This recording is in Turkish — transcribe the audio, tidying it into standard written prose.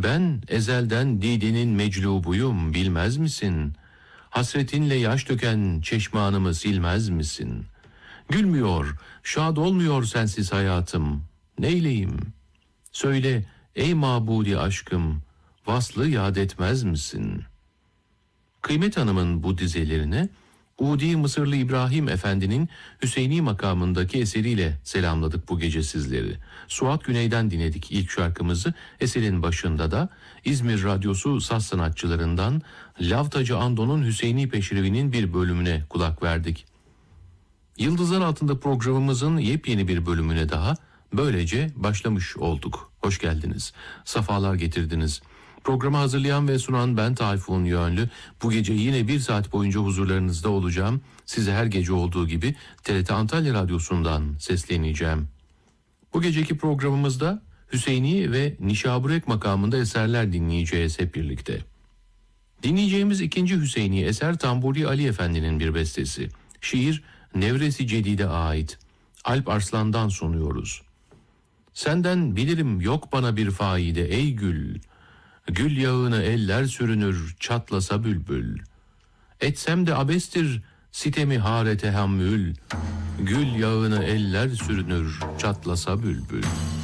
Ben ezelden Dide'nin meclubuyum, bilmez misin? Hasretinle yaş döken çeşmanımı silmez misin? Gülmüyor, şad olmuyor sensiz hayatım. Neyleyim? Söyle ey mabudi aşkım, vaslı yad etmez misin? Kıymet Hanım'ın bu dizelerine Udi Mısırlı İbrahim Efendi'nin Hüseyni makamındaki eseriyle selamladık bu gece sizleri. Suat Güney'den dinledik ilk şarkımızı. Eserin başında da İzmir Radyosu saz sanatçılarından Lavtacı Ando'nun Hüseyni Peşrevi'nin bir bölümüne kulak verdik. Yıldızlar Altında programımızın yepyeni bir bölümüne daha böylece başlamış olduk. Hoş geldiniz, safalar getirdiniz. Programı hazırlayan ve sunan ben Tayfun Yönlü. Bu gece yine bir saat boyunca huzurlarınızda olacağım. Size her gece olduğu gibi TRT Antalya Radyosu'ndan sesleneceğim. Bu geceki programımızda Hüseyni ve Nişaburek makamında eserler dinleyeceğiz hep birlikte. Dinleyeceğimiz ikinci Hüseyni eser Tamburi Ali Efendi'nin bir bestesi. Şiir Nevresi Cedid'e ait. Alp Arslan'dan sunuyoruz. Senden bilirim yok bana bir faide ey gül. Gül yağını eller sürünür çatlasa bülbül. Etsem de abestir sitemi hare tehammül. Gül yağını eller sürünür çatlasa bülbül.